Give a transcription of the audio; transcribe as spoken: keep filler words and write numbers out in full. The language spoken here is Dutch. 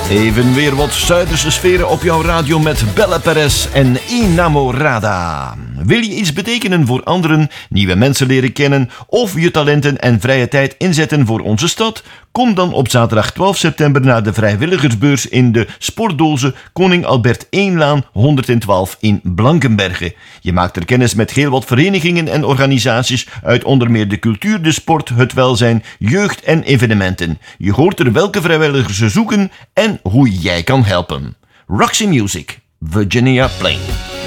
Even weer wat Zuiderse sferen op jouw radio met Belle Perez en Inamorada. Wil je iets betekenen voor anderen, nieuwe mensen leren kennen of je talenten en vrije tijd inzetten voor onze stad? Kom dan op zaterdag twaalf september naar de vrijwilligersbeurs in de Sportdoze Koning Albert één-laan honderdtwaalf in Blankenberge. Je maakt er kennis met heel wat verenigingen en organisaties uit onder meer de cultuur, de sport, het welzijn, jeugd en evenementen. Je hoort er welke vrijwilligers ze zoeken en hoe jij kan helpen. Roxy Music, Virginia Plain.